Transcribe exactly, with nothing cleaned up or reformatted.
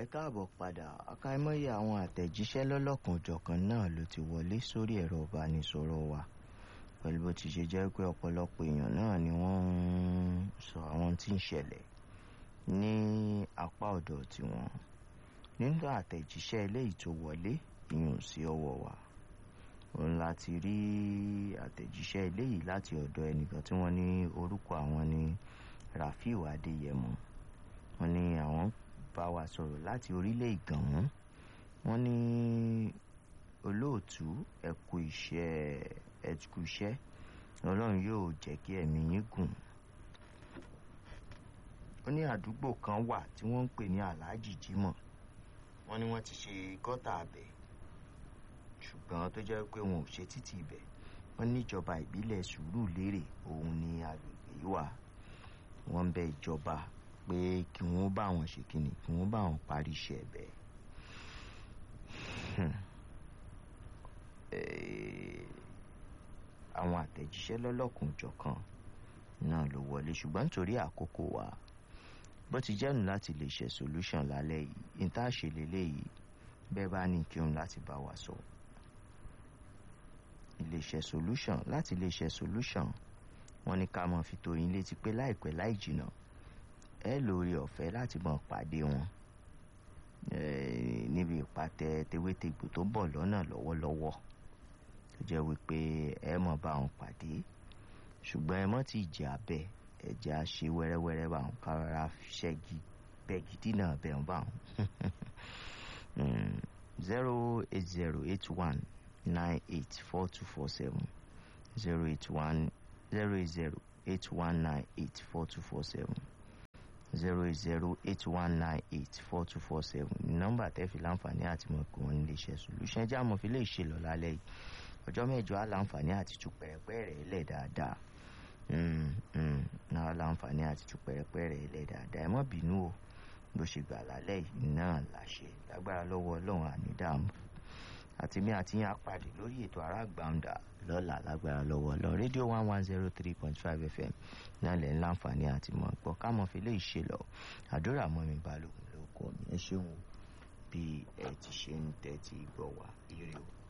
ẹ káàbọ̀ padà. Àkàìmọye àwọn àtẹ̀jíṣẹ́ lọ́lọ́kan-ò-jọ̀kan náà ló ti wọlé sórí ẹ̀rọ ìbánisọ̀rọ̀ wa pẹ̀lú bó ti ṣe jẹ́ pé ọ̀pọ̀lọpọ̀ èèyàn náà ni wọ́n ń sọ àwọn tí ń ṣẹlẹ̀ ní apá ọ̀dọ̀ tiwọn. Nínú àtẹ̀jíṣẹ́ eléyìí tó wọlé ìyún sí ọwọ́ wa, òun láti rí àtẹ̀jíṣẹ́ eléyìí láti ọ̀dọ̀ ẹnìkan tí wọ́n ní orúkọ àwọn ní Rafiu Adéyẹmọ. Wọ́n ní àwọn bá wa sọ̀rọ̀ láti orílẹ̀ Ìgànmú. Wọ́n ní olóòtú ẹ kú iṣẹ́ ẹ kú iṣẹ́ Ọlọ́run yóò jẹ́ kí ẹ̀mí yín gùn. Ó ní àdúgbò kan wà tí wọ́n ń pè ní Alhaji Jimoh. Wọ́n ní wọ́n ti ṣe gọ́tà abẹ́ ṣùgbọ́n tó jẹ́ pé wọn ò ṣe títì ibẹ̀. Wọ́n ní ìjọba ìbílẹ̀ Sùúrùlérè òun ní agbègbè yìí wà. Wọ́n ń bẹ ìjọba pé kí wọ́n bá wọn ṣe kíni kí wọ́n bá wọn parí iṣẹ́ ẹ̀bẹ̀. Àwọn àtẹ̀jíṣẹ́ lọ́lọ́kan-ò-jọ̀kan náà ló wọlé ṣùgbọ́n nítorí àkókò wa bó ti jẹ́nu láti lè ṣe solution lálẹ́ yìí ní tá a ṣe lélẹ́yìí bẹ́ẹ̀ bá ní kí òun láti bá wa sọ. Iléeṣẹ́ solution láti iléeṣẹ́ solution wọ́n ní ká mọ̀ fi tó yín létí pé láìpẹ́ láì jìnnà ẹ lórí ọ̀fẹ́ láti mọ̀ pàdé wọn níbi ìpàtẹ tewétegbò tó ń bọ̀ lọ́nà lọ́wọ́lọ́wọ́ tó jẹ́ wípé ẹ mọ̀ bá wọn pàdé ṣùgbọ́n ẹ mọ̀ tí ìjẹ́ abẹ ẹ̀jẹ̀ á ṣe wẹ́rẹ́wẹ́rẹ́ bá wọn kára ṣẹ́gi bẹ́ẹ̀gì dínà bẹ̀ wọn bá wọn. zero eight zero eight one nine eight four two four seven zero eight one zero eight zero eight one nine eight four two four seven zero eight zero eight one nine eight four two four seven ní nọ́mbà tẹ́ fi láǹfààní àti mọ̀ pé wọ́n lè ṣe solution. Ẹjẹ́ àmọ́ fi lè ṣe lọ lálẹ́ yìí ọjọ́ mẹ́jọ á láǹfààní àti tú pẹ̀rẹ̀pẹ̀ rẹ̀ lẹ̀ dáadáa náà láǹfààní àti tú pẹ̀rẹ̀pẹ̀ rẹ̀ lẹ̀ dáadáa. Ẹ má bínú o bó ṣe gbà lálẹ́ yìí náà láṣẹ lágbára lọ́wọ́ Ọlọ́run ànídàmú àti mi àti yín á pàdé lórí ètò Àràgbàǹdà lọ́la lágbára lọ́wọ́ Ọlọ́run. rédíò one one zero three point five F M náà lẹ́ ń láǹfààní àti mọ̀ gbọ́ ká mọ̀ fi lè ṣe lọ. Àdúrà mọ́ mi Balógun ló kọ́ mi. Ẹ ṣeun bí ẹ ti ṣe ń tẹ́tí gbọ́ wá ire o.